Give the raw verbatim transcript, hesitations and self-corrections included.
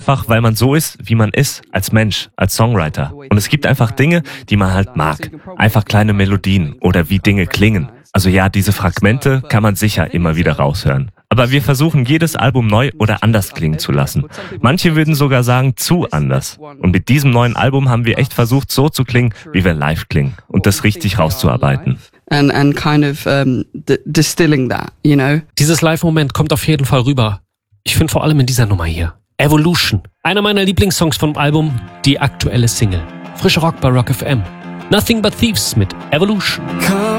einfach, weil man so ist, wie man ist, als Mensch, als Songwriter. Und es gibt einfach Dinge, die man halt mag. Einfach kleine Melodien oder wie Dinge klingen. Also ja, diese Fragmente kann man sicher immer wieder raushören. Aber wir versuchen, jedes Album neu oder anders klingen zu lassen. Manche würden sogar sagen, zu anders. Und mit diesem neuen Album haben wir echt versucht, so zu klingen, wie wir live klingen. Und das richtig rauszuarbeiten. And, and kind of um, d- distilling that, you know. Dieses Live-Moment kommt auf jeden Fall rüber. Ich finde vor allem in dieser Nummer hier. Evolution. Einer meiner Lieblingssongs vom Album, die aktuelle Single. Frische Rock bei Rock F M. Nothing But Thieves mit Evolution.